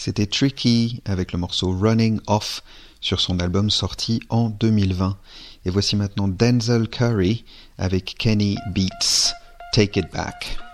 C'était Tricky avec le morceau Running Off sur son album sorti en 2020. Et voici maintenant Denzel Curry avec Kenny Beats, Take It Back.